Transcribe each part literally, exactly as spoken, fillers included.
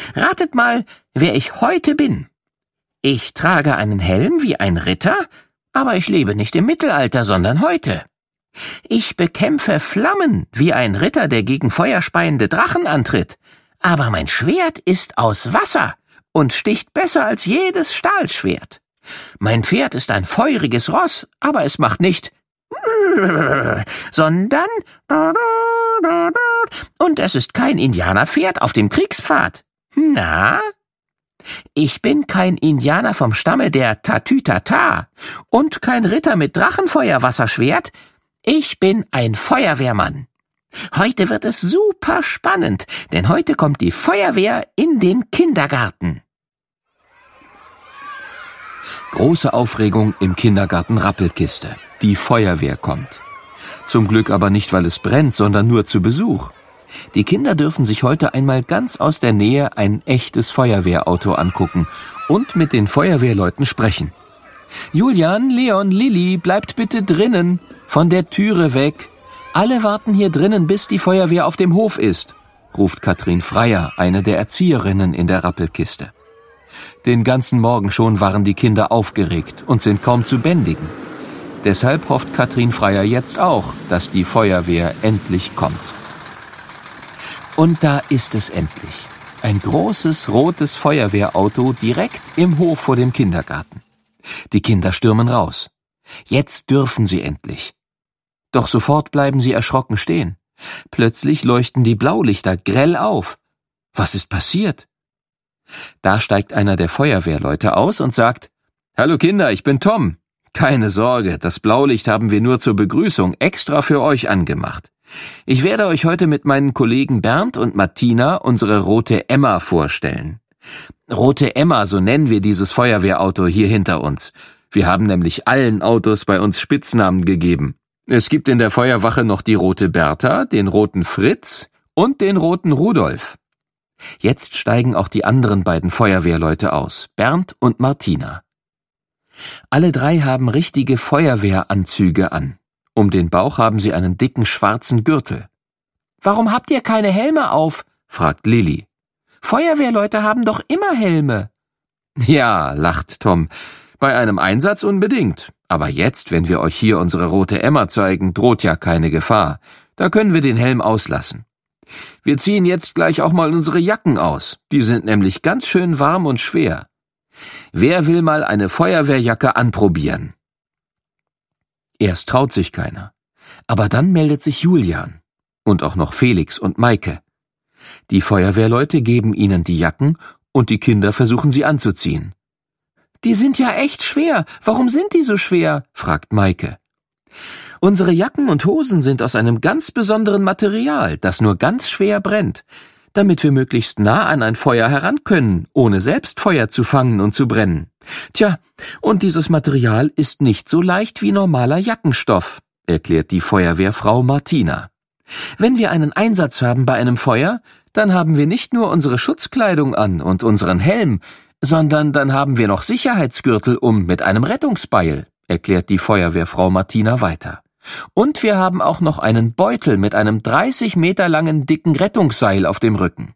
Ratet mal, wer ich heute bin. Ich trage einen Helm wie ein Ritter, aber ich lebe nicht im Mittelalter, sondern heute. Ich bekämpfe Flammen wie ein Ritter, der gegen feuerspeiende Drachen antritt, aber mein Schwert ist aus Wasser und sticht besser als jedes Stahlschwert. Mein Pferd ist ein feuriges Ross, aber es macht nicht sondern und es ist kein Indianerpferd auf dem Kriegspfad. Na? Ich bin kein Indianer vom Stamme der Tatütata und kein Ritter mit Drachenfeuerwasserschwert. Ich bin ein Feuerwehrmann. Heute wird es super spannend, denn heute kommt die Feuerwehr in den Kindergarten. Große Aufregung im Kindergarten Rappelkiste. Die Feuerwehr kommt. Zum Glück aber nicht, weil es brennt, sondern nur zu Besuch. Die Kinder dürfen sich heute einmal ganz aus der Nähe ein echtes Feuerwehrauto angucken und mit den Feuerwehrleuten sprechen. Julian, Leon, Lilli, bleibt bitte drinnen, von der Türe weg. Alle warten hier drinnen, bis die Feuerwehr auf dem Hof ist, ruft Katrin Freier, eine der Erzieherinnen in der Rappelkiste. Den ganzen Morgen schon waren die Kinder aufgeregt und sind kaum zu bändigen. Deshalb hofft Katrin Freier jetzt auch, dass die Feuerwehr endlich kommt. Und da ist es endlich. Ein großes, rotes Feuerwehrauto direkt im Hof vor dem Kindergarten. Die Kinder stürmen raus. Jetzt dürfen sie endlich. Doch sofort bleiben sie erschrocken stehen. Plötzlich leuchten die Blaulichter grell auf. Was ist passiert? Da steigt einer der Feuerwehrleute aus und sagt: »Hallo Kinder, ich bin Tom. Keine Sorge, das Blaulicht haben wir nur zur Begrüßung extra für euch angemacht. Ich werde euch heute mit meinen Kollegen Bernd und Martina unsere Rote Emma vorstellen. Rote Emma, so nennen wir dieses Feuerwehrauto hier hinter uns. Wir haben nämlich allen Autos bei uns Spitznamen gegeben. Es gibt in der Feuerwache noch die Rote Bertha, den Roten Fritz und den Roten Rudolf.« Jetzt steigen auch die anderen beiden Feuerwehrleute aus, Bernd und Martina. Alle drei haben richtige Feuerwehranzüge an. Um den Bauch haben sie einen dicken schwarzen Gürtel. »Warum habt ihr keine Helme auf?« fragt Lilli. »Feuerwehrleute haben doch immer Helme.« »Ja«, lacht Tom, »bei einem Einsatz unbedingt. Aber jetzt, wenn wir euch hier unsere Rote Emma zeigen, droht ja keine Gefahr. Da können wir den Helm auslassen. Wir ziehen jetzt gleich auch mal unsere Jacken aus. Die sind nämlich ganz schön warm und schwer. Wer will mal eine Feuerwehrjacke anprobieren?« Erst traut sich keiner. Aber dann meldet sich Julian. Und auch noch Felix und Maike. Die Feuerwehrleute geben ihnen die Jacken und die Kinder versuchen sie anzuziehen. »Die sind ja echt schwer. Warum sind die so schwer?« fragt Maike. »Unsere Jacken und Hosen sind aus einem ganz besonderen Material, das nur ganz schwer brennt, damit wir möglichst nah an ein Feuer heran können, ohne selbst Feuer zu fangen und zu brennen. Tja, und dieses Material ist nicht so leicht wie normaler Jackenstoff«, erklärt die Feuerwehrfrau Martina. »Wenn wir einen Einsatz haben bei einem Feuer, dann haben wir nicht nur unsere Schutzkleidung an und unseren Helm, sondern dann haben wir noch Sicherheitsgürtel um mit einem Rettungsbeil«, erklärt die Feuerwehrfrau Martina weiter. »Und wir haben auch noch einen Beutel mit einem dreißig Meter langen dicken Rettungsseil auf dem Rücken.«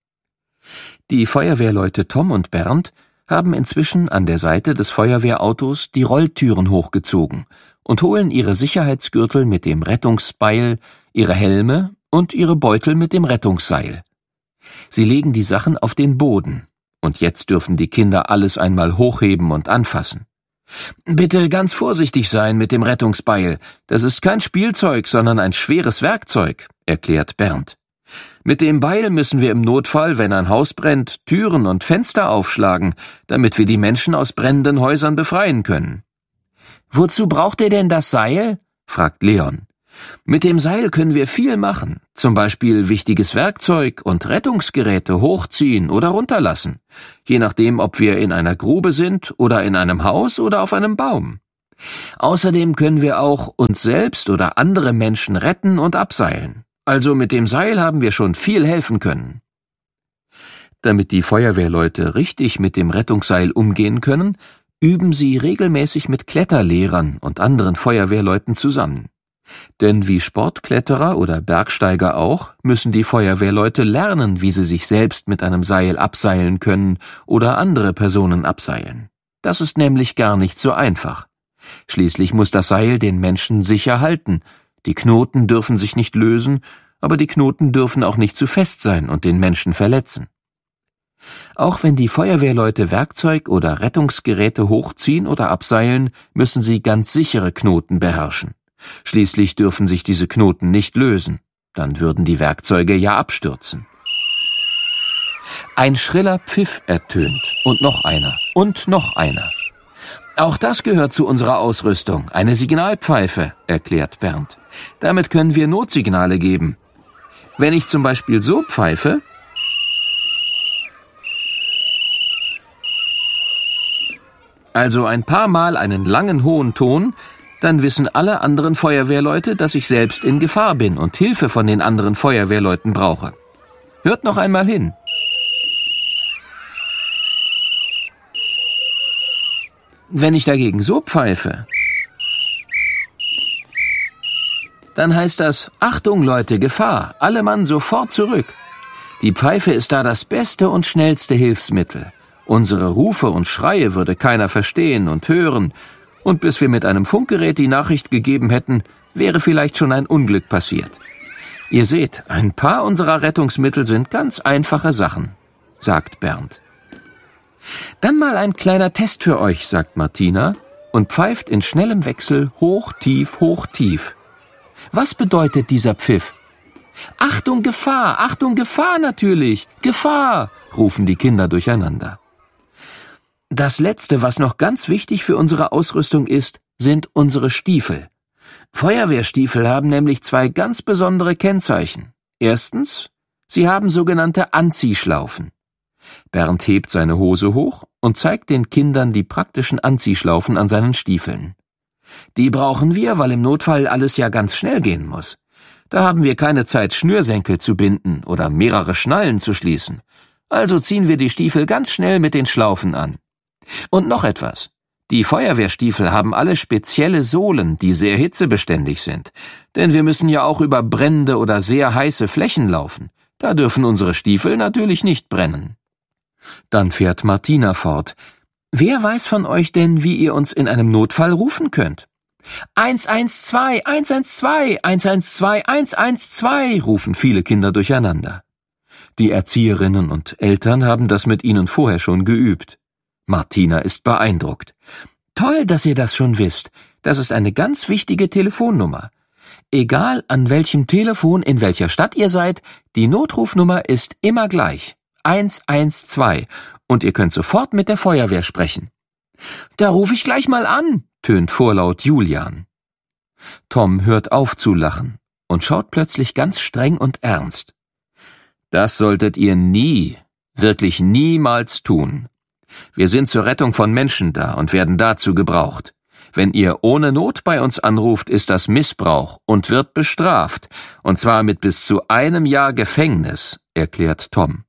Die Feuerwehrleute Tom und Bernd haben inzwischen an der Seite des Feuerwehrautos die Rolltüren hochgezogen und holen ihre Sicherheitsgürtel mit dem Rettungsbeil, ihre Helme und ihre Beutel mit dem Rettungsseil. Sie legen die Sachen auf den Boden. Und jetzt dürfen die Kinder alles einmal hochheben und anfassen. »Bitte ganz vorsichtig sein mit dem Rettungsbeil. Das ist kein Spielzeug, sondern ein schweres Werkzeug«, erklärt Bernd. »Mit dem Beil müssen wir im Notfall, wenn ein Haus brennt, Türen und Fenster aufschlagen, damit wir die Menschen aus brennenden Häusern befreien können.« »Wozu braucht ihr denn das Seil?« fragt Leon. »Mit dem Seil können wir viel machen, zum Beispiel wichtiges Werkzeug und Rettungsgeräte hochziehen oder runterlassen, je nachdem, ob wir in einer Grube sind oder in einem Haus oder auf einem Baum. Außerdem können wir auch uns selbst oder andere Menschen retten und abseilen. Also mit dem Seil haben wir schon viel helfen können.« Damit die Feuerwehrleute richtig mit dem Rettungsseil umgehen können, üben sie regelmäßig mit Kletterlehrern und anderen Feuerwehrleuten zusammen. Denn wie Sportkletterer oder Bergsteiger auch, müssen die Feuerwehrleute lernen, wie sie sich selbst mit einem Seil abseilen können oder andere Personen abseilen. Das ist nämlich gar nicht so einfach. Schließlich muss das Seil den Menschen sicher halten. Die Knoten dürfen sich nicht lösen, aber die Knoten dürfen auch nicht zu fest sein und den Menschen verletzen. Auch wenn die Feuerwehrleute Werkzeug oder Rettungsgeräte hochziehen oder abseilen, müssen sie ganz sichere Knoten beherrschen. Schließlich dürfen sich diese Knoten nicht lösen, dann würden die Werkzeuge ja abstürzen. Ein schriller Pfiff ertönt und noch einer und noch einer. Auch das gehört zu unserer Ausrüstung, eine Signalpfeife, erklärt Bernd. Damit können wir Notsignale geben. Wenn ich zum Beispiel so pfeife, also ein paar Mal einen langen hohen Ton, dann wissen alle anderen Feuerwehrleute, dass ich selbst in Gefahr bin und Hilfe von den anderen Feuerwehrleuten brauche. Hört noch einmal hin. Wenn ich dagegen so pfeife, dann heißt das, Achtung Leute, Gefahr, alle Mann sofort zurück. Die Pfeife ist da das beste und schnellste Hilfsmittel. Unsere Rufe und Schreie würde keiner verstehen und hören, und bis wir mit einem Funkgerät die Nachricht gegeben hätten, wäre vielleicht schon ein Unglück passiert. Ihr seht, ein paar unserer Rettungsmittel sind ganz einfache Sachen, sagt Bernd. Dann mal ein kleiner Test für euch, sagt Martina und pfeift in schnellem Wechsel hoch, tief, hoch, tief. Was bedeutet dieser Pfiff? Achtung, Gefahr, Achtung, Gefahr natürlich, Gefahr, rufen die Kinder durcheinander. Das Letzte, was noch ganz wichtig für unsere Ausrüstung ist, sind unsere Stiefel. Feuerwehrstiefel haben nämlich zwei ganz besondere Kennzeichen. Erstens, sie haben sogenannte Anziehschlaufen. Bernd hebt seine Hose hoch und zeigt den Kindern die praktischen Anziehschlaufen an seinen Stiefeln. Die brauchen wir, weil im Notfall alles ja ganz schnell gehen muss. Da haben wir keine Zeit, Schnürsenkel zu binden oder mehrere Schnallen zu schließen. Also ziehen wir die Stiefel ganz schnell mit den Schlaufen an. Und noch etwas. Die Feuerwehrstiefel haben alle spezielle Sohlen, die sehr hitzebeständig sind. Denn wir müssen ja auch über brennende oder sehr heiße Flächen laufen. Da dürfen unsere Stiefel natürlich nicht brennen. Dann fährt Martina fort. Wer weiß von euch denn, wie ihr uns in einem Notfall rufen könnt? eins eins zwei, eins eins zwei, eins eins zwei, eins eins zwei, rufen viele Kinder durcheinander. Die Erzieherinnen und Eltern haben das mit ihnen vorher schon geübt. Martina ist beeindruckt. Toll, dass ihr das schon wisst. Das ist eine ganz wichtige Telefonnummer. Egal an welchem Telefon in welcher Stadt ihr seid, die Notrufnummer ist immer gleich. eins eins zwei. Und ihr könnt sofort mit der Feuerwehr sprechen. Da rufe ich gleich mal an, tönt vorlaut Julian. Tom hört auf zu lachen und schaut plötzlich ganz streng und ernst. Das solltet ihr nie, wirklich niemals tun. Wir sind zur Rettung von Menschen da und werden dazu gebraucht. Wenn ihr ohne Not bei uns anruft, ist das Missbrauch und wird bestraft, und zwar mit bis zu einem Jahr Gefängnis, erklärt Tom.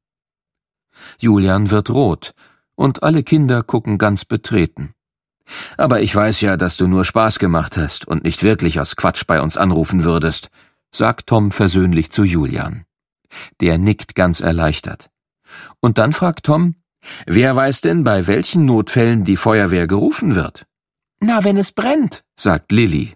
Julian wird rot, und alle Kinder gucken ganz betreten. Aber ich weiß ja, dass du nur Spaß gemacht hast und nicht wirklich aus Quatsch bei uns anrufen würdest, sagt Tom versöhnlich zu Julian. Der nickt ganz erleichtert. Und dann fragt Tom, wer weiß denn, bei welchen Notfällen die Feuerwehr gerufen wird? Na, wenn es brennt, sagt Lilli.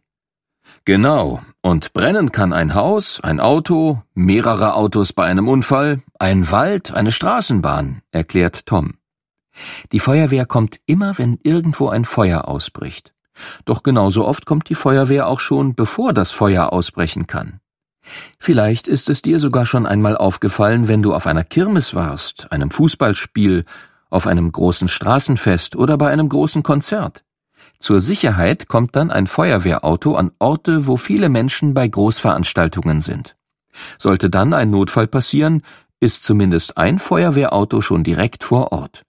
Genau, und brennen kann ein Haus, ein Auto, mehrere Autos bei einem Unfall, ein Wald, eine Straßenbahn, erklärt Tom. Die Feuerwehr kommt immer, wenn irgendwo ein Feuer ausbricht. Doch genauso oft kommt die Feuerwehr auch schon, bevor das Feuer ausbrechen kann. Vielleicht ist es dir sogar schon einmal aufgefallen, wenn du auf einer Kirmes warst, einem Fußballspiel, auf einem großen Straßenfest oder bei einem großen Konzert. Zur Sicherheit kommt dann ein Feuerwehrauto an Orte, wo viele Menschen bei Großveranstaltungen sind. Sollte dann ein Notfall passieren, ist zumindest ein Feuerwehrauto schon direkt vor Ort.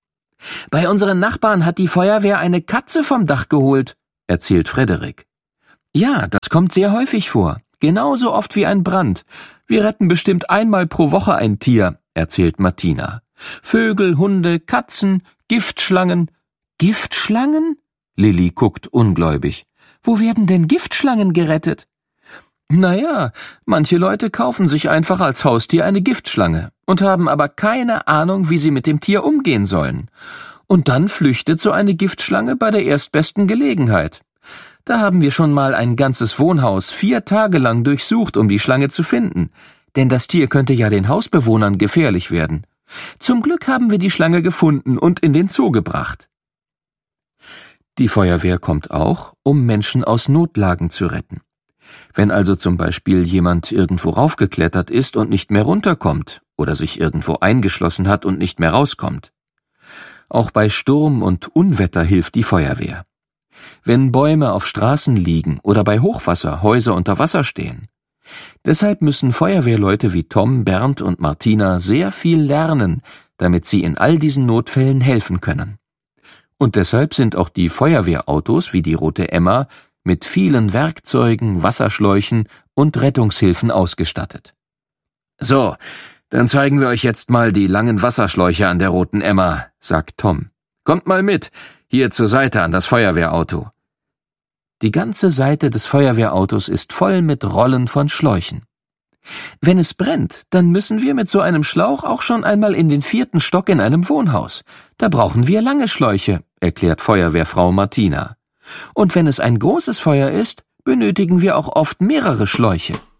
Bei unseren Nachbarn hat die Feuerwehr eine Katze vom Dach geholt, erzählt Frederik. Ja, das kommt sehr häufig vor, genauso oft wie ein Brand. Wir retten bestimmt einmal pro Woche ein Tier, erzählt Martina. Vögel, Hunde, Katzen, Giftschlangen. Giftschlangen? Lilli guckt ungläubig. Wo werden denn Giftschlangen gerettet? Naja, manche Leute kaufen sich einfach als Haustier eine Giftschlange und haben aber keine Ahnung, wie sie mit dem Tier umgehen sollen. Und dann flüchtet so eine Giftschlange bei der erstbesten Gelegenheit. Da haben wir schon mal ein ganzes Wohnhaus vier Tage lang durchsucht, um die Schlange zu finden. Denn das Tier könnte ja den Hausbewohnern gefährlich werden. Zum Glück haben wir die Schlange gefunden und in den Zoo gebracht. Die Feuerwehr kommt auch, um Menschen aus Notlagen zu retten. Wenn also zum Beispiel jemand irgendwo raufgeklettert ist und nicht mehr runterkommt oder sich irgendwo eingeschlossen hat und nicht mehr rauskommt. Auch bei Sturm und Unwetter hilft die Feuerwehr. Wenn Bäume auf Straßen liegen oder bei Hochwasser Häuser unter Wasser stehen. Deshalb müssen Feuerwehrleute wie Tom, Bernd und Martina sehr viel lernen, damit sie in all diesen Notfällen helfen können. Und deshalb sind auch die Feuerwehrautos wie die Rote Emma mit vielen Werkzeugen, Wasserschläuchen und Rettungshilfen ausgestattet. »So, dann zeigen wir euch jetzt mal die langen Wasserschläuche an der Roten Emma«, sagt Tom. »Kommt mal mit, hier zur Seite an das Feuerwehrauto.« Die ganze Seite des Feuerwehrautos ist voll mit Rollen von Schläuchen. Wenn es brennt, dann müssen wir mit so einem Schlauch auch schon einmal in den vierten Stock in einem Wohnhaus. Da brauchen wir lange Schläuche, erklärt Feuerwehrfrau Martina. Und wenn es ein großes Feuer ist, benötigen wir auch oft mehrere Schläuche.